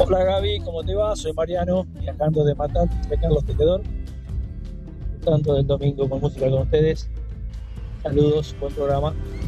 Hola Gaby, ¿cómo te va? Soy Mariano, viajando de Matanza de Carlos Tejedor, disfrutando del domingo con música con ustedes. Saludos, buen programa.